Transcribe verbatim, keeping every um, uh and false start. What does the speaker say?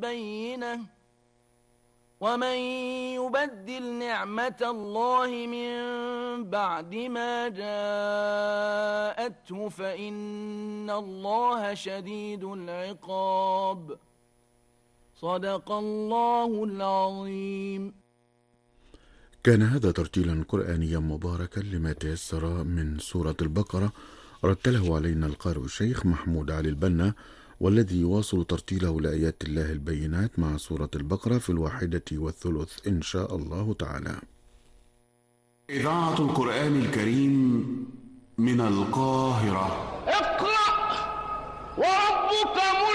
البينة ومن يبدل نعمة الله من بعد ما جاءته فإن الله شديد العقاب. صدق الله العظيم. كان هذا ترتيلا قرآنيا مباركا لما تيسر من سورة البقرة، رتله علينا القارئ الشيخ محمود علي البنا، والذي يواصل ترتيله لآيات الله البينات مع سورة البقرة في الواحدة والثلث إن شاء الله تعالى. إذاعة القرآن الكريم من القاهرة. اقرأ وربك